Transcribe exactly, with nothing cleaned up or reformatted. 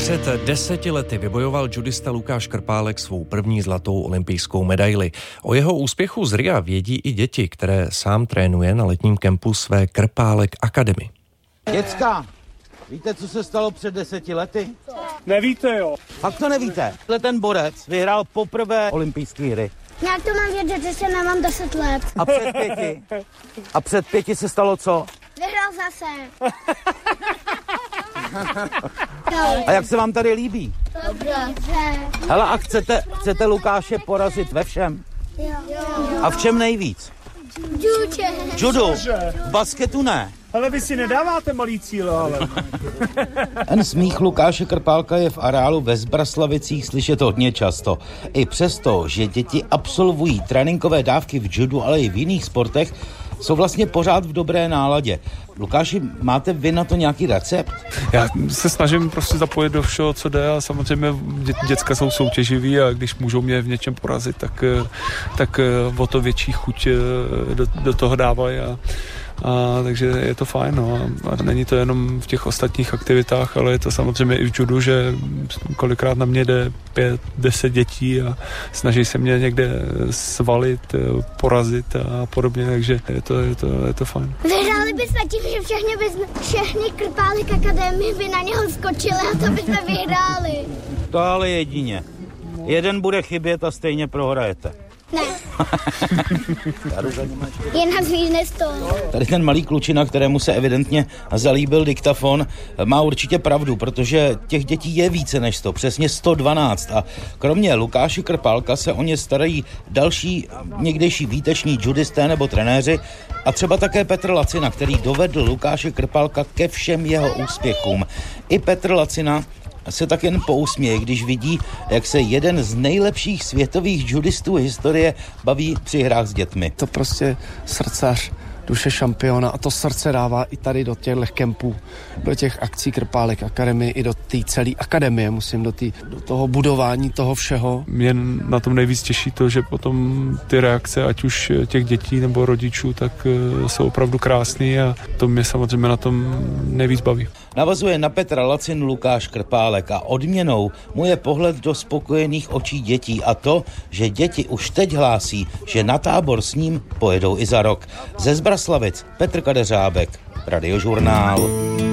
Před deseti lety vybojoval judista Lukáš Krpálek svou první zlatou olympijskou medaili. O jeho úspěchu z Ria vědí i děti, které sám trénuje na letním kempu své Krpálek Academy. Děcka, víte, co se stalo před deseti lety? Nevíte, jo. Fakt to nevíte? Ten borec vyhrál poprvé olympijské hry. Jak to mám vědět, že se nemám deset let? A před pěti? A před pěti se stalo co? Vyhrál zase. A jak se vám tady líbí? Dobře. Hele, a chcete, chcete Lukáše porazit ve všem? Jo. A v čem nejvíc? Juče. Judu. V basketu ne. Ale vy si nedáváte malý cíl, ale... Ten smích Lukáše Krpálka je v areálu ve Zbraslavicích slyšet hodně často. I přesto, že děti absolvují tréninkové dávky v judu, ale i v jiných sportech, jsou vlastně pořád v dobré náladě. Lukáši, máte vy na to nějaký recept? Já se snažím prostě zapojit do všeho, co jde, a samozřejmě dě, děcka jsou soutěživí a když můžou mě v něčem porazit, tak, tak o to větší chuť do, do toho dávají. A, a takže je to fajn, no. A není to jenom v těch ostatních aktivitách, ale je to samozřejmě i v judu, že kolikrát na mě jde pět, deset dětí a snaží se mě někde svalit, porazit a podobně, takže je to, je to, je to fajn. Vyhráli bychom tím, že všechny, bys, všechny Krpálek Akademie by na něho skočili a to bychom vyhráli. To ale jedině. Jeden bude chybět a stejně prohrajete. Ne. Je nás víc než to. Tady ten malý klučina, kterému se evidentně zalíbil diktafon, má určitě pravdu, protože těch dětí je více než sto, přesně sto dvanáct. A kromě Lukáše Krpálka se o ně starají další někdejší výteční judisté nebo trenéři a třeba také Petr Lacina, který dovedl Lukáše Krpálka ke všem jeho úspěchům. I Petr Lacina se tak jen pousměje, když vidí, jak se jeden z nejlepších světových judistů historie baví při hrách s dětmi. To prostě srdcař, duše šampiona a to srdce dává i tady do těch kempů, do těch akcí Krpálek Akademie i do té celé akademie, musím do, tý, do toho budování toho všeho. Mě na tom nejvíc těší to, že potom ty reakce, ať už těch dětí nebo rodičů, tak jsou opravdu krásný a to mě samozřejmě na tom nejvíc baví. Navazuje na Petra Lacinu Lukáš Krpálek a odměnou mu je pohled do spokojených očí dětí a to, že děti už teď hlásí, že na tábor s ním pojedou i za rok. Ze Zbraslavic Petr Kadeřábek, Radiožurnál.